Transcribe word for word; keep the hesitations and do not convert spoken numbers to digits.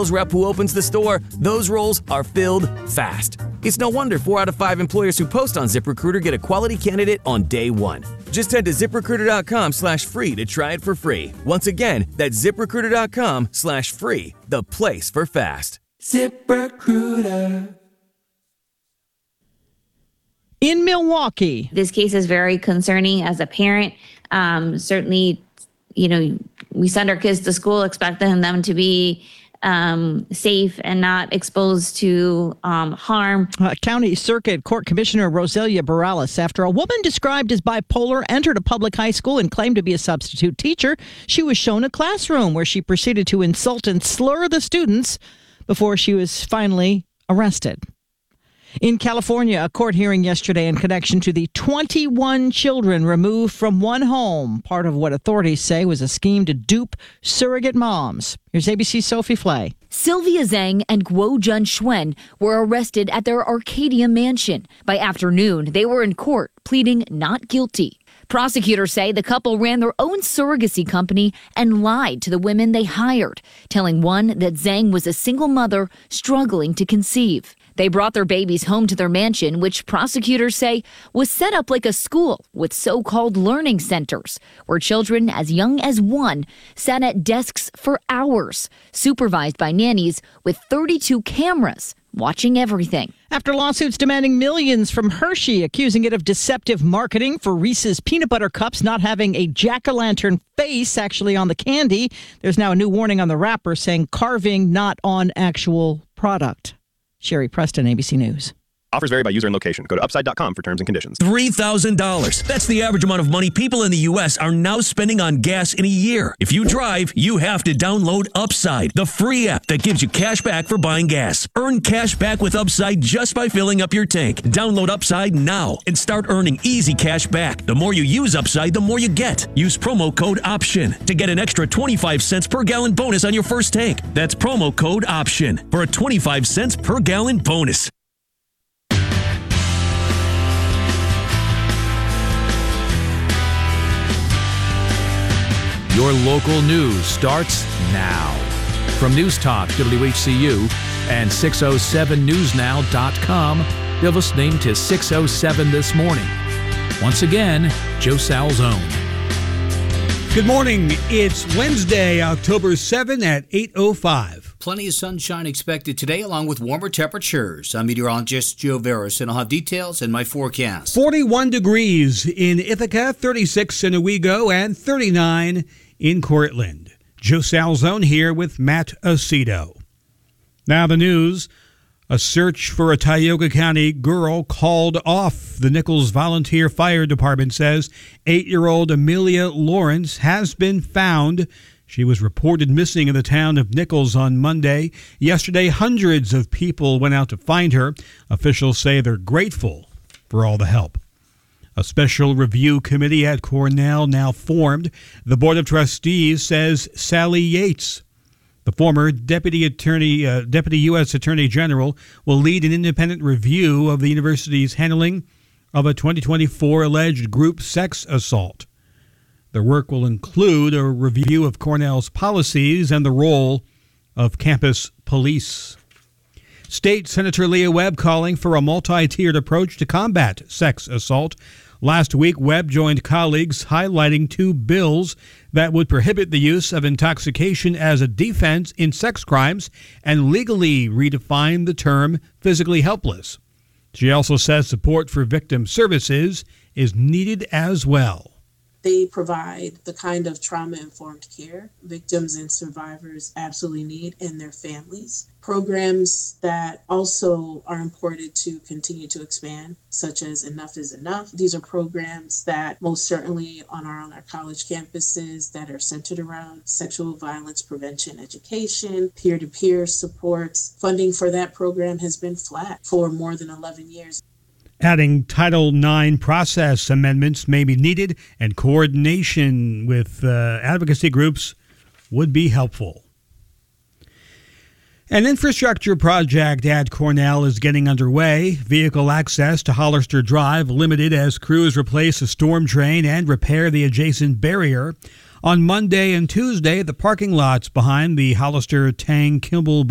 sales rep who opens the store, those roles are filled fast. It's no wonder four out of five employers who post on ZipRecruiter get a quality candidate on day one. Just head to ZipRecruiter.com slash free to try it for free. Once again, that's ZipRecruiter.com slash free, the place for fast. ZipRecruiter. In Milwaukee. This case is very concerning as a parent. Um, certainly, you know, we send our kids to school expecting them to be um, safe and not exposed to um, harm. Uh, County Circuit Court Commissioner Roselia Barales, after a woman described as bipolar entered a public high school and claimed to be a substitute teacher, she was shown a classroom where she proceeded to insult and slur the students before she was finally arrested. In California, a court hearing yesterday in connection to the twenty-one children removed from one home, part of what authorities say was a scheme to dupe surrogate moms. Here's A B C's Sophie Flay. Sylvia Zhang and Guo Jun Xuan were arrested at their Arcadia mansion. By afternoon, they were in court pleading not guilty. Prosecutors say the couple ran their own surrogacy company and lied to the women they hired, telling one that Zhang was a single mother struggling to conceive. They brought their babies home to their mansion, which prosecutors say was set up like a school with so-called learning centers, where children as young as one sat at desks for hours, supervised by nannies with thirty-two cameras watching everything. After lawsuits demanding millions from Hershey, accusing it of deceptive marketing for Reese's peanut butter cups not having a jack-o'-lantern face actually on the candy, there's now a new warning on the wrapper saying carving not on actual product. Sherry Preston, A B C News. Offers vary by user and location. Go to upside dot com for terms and conditions. three thousand dollars. That's the average amount of money people in the U S are now spending on gas in a year. If you drive, you have to download Upside, the free app that gives you cash back for buying gas. Earn cash back with Upside just by filling up your tank. Download Upside now and start earning easy cash back. The more you use Upside, the more you get. Use promo code OPTION to get an extra twenty-five cents per gallon bonus on your first tank. That's promo code OPTION for a twenty-five cents per gallon bonus. Your local news starts now. From News Talk W H C U and six oh seven news now dot com, you're listening to six oh seven This Morning. Once again, Joe Salzone. Good morning. It's Wednesday, October seventh at eight oh five. Plenty of sunshine expected today, along with warmer temperatures. I'm meteorologist Joe Veras, and I'll have details in my forecast. forty-one degrees in Ithaca, thirty-six in Owego, and thirty-nine in Cortland. Joe Salzone here with Matt Aceto. Now the news. A search for a Tioga County girl called off. The Nichols Volunteer Fire Department says eight-year-old Amelia Lawrence has been found. She was reported missing in the town of Nichols on Monday. Yesterday, hundreds of people went out to find her. Officials say they're grateful for all the help. A special review committee at Cornell now formed. The Board of Trustees says Sally Yates, the former Deputy Attorney, uh, Deputy U S Attorney General, will lead an independent review of the university's handling of a twenty twenty-four alleged group sex assault. The work will include a review of Cornell's policies and the role of campus police. State Senator Leah Webb calling for a multi-tiered approach to combat sex assault. Last week, Webb joined colleagues highlighting two bills that would prohibit the use of intoxication as a defense in sex crimes and legally redefine the term physically helpless. She also says support for victim services is needed as well. They provide the kind of trauma-informed care victims and survivors absolutely need, and their families. Programs that also are important to continue to expand, such as Enough is Enough. These are programs that most certainly on our, on our college campuses that are centered around sexual violence prevention education, peer-to-peer supports. Funding for that program has been flat for more than eleven years. Adding Title nine process amendments may be needed, and coordination with uh, advocacy groups would be helpful. An infrastructure project at Cornell is getting underway. Vehicle access to Hollister Drive limited as crews replace a storm drain and repair the adjacent barrier. On Monday and Tuesday, the parking lots behind the Hollister Tang Kimball